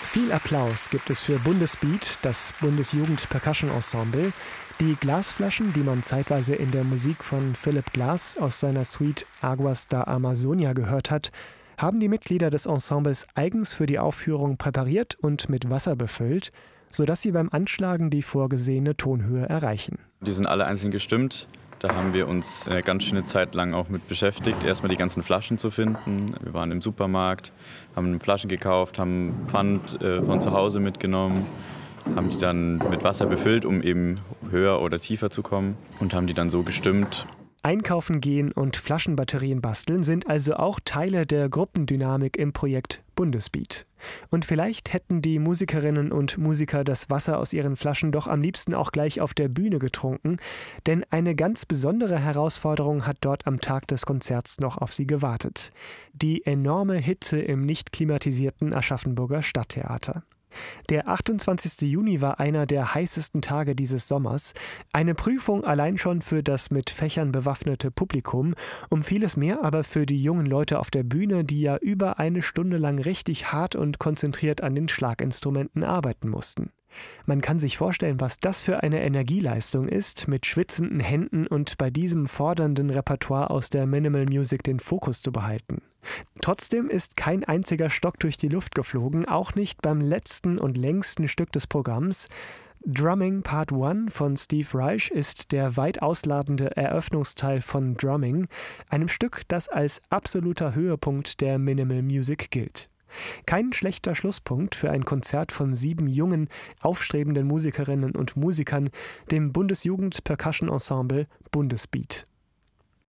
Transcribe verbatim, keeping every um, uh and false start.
Viel Applaus gibt es für Bundesbeat, das Bundesjugend-Percussion-Ensemble. Die Glasflaschen, die man zeitweise in der Musik von Philip Glass aus seiner Suite Aguas da Amazonia gehört hat, haben die Mitglieder des Ensembles eigens für die Aufführung präpariert und mit Wasser befüllt, sodass sie beim Anschlagen die vorgesehene Tonhöhe erreichen. Die sind alle einzeln gestimmt. Da haben wir uns eine ganz schöne Zeit lang auch mit beschäftigt, erstmal die ganzen Flaschen zu finden. Wir waren im Supermarkt, haben Flaschen gekauft, haben Pfand äh, von zu Hause mitgenommen, haben die dann mit Wasser befüllt, um eben höher oder tiefer zu kommen und haben die dann so gestimmt. Einkaufen gehen und Flaschenbatterien basteln sind also auch Teile der Gruppendynamik im Projekt Bundesbeat. Und vielleicht hätten die Musikerinnen und Musiker das Wasser aus ihren Flaschen doch am liebsten auch gleich auf der Bühne getrunken, denn eine ganz besondere Herausforderung hat dort am Tag des Konzerts noch auf sie gewartet: die enorme Hitze im nicht klimatisierten Aschaffenburger Stadttheater. Der achtundzwanzigste Juni war einer der heißesten Tage dieses Sommers. Eine Prüfung allein schon für das mit Fächern bewaffnete Publikum, um vieles mehr aber für die jungen Leute auf der Bühne, die ja über eine Stunde lang richtig hart und konzentriert an den Schlaginstrumenten arbeiten mussten. Man kann sich vorstellen, was das für eine Energieleistung ist, mit schwitzenden Händen und bei diesem fordernden Repertoire aus der Minimal Music den Fokus zu behalten. Trotzdem ist kein einziger Stock durch die Luft geflogen, auch nicht beim letzten und längsten Stück des Programms. Drumming Part eins von Steve Reich ist der weit ausladende Eröffnungsteil von Drumming, einem Stück, das als absoluter Höhepunkt der Minimal Music gilt. Kein schlechter Schlusspunkt für ein Konzert von sieben jungen, aufstrebenden Musikerinnen und Musikern, dem Bundesjugend-Percussion-Ensemble Bundesbeat.